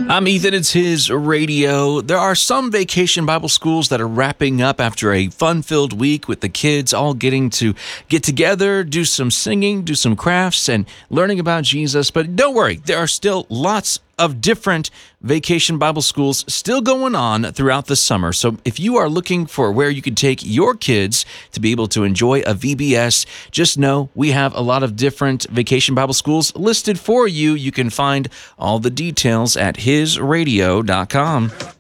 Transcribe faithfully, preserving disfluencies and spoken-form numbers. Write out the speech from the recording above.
I'm Ethan. It's His Radio. There are some vacation Bible schools that are wrapping up after a fun-filled week with the kids all getting to get together, do some singing, do some crafts, and learning about Jesus. But don't worry, there are still lots of different vacation Bible schools still going on throughout the summer. So if you are looking for where you can take your kids to be able to enjoy a V B S, just know we have a lot of different vacation Bible schools listed for you. You can find all the details at his radio dot com.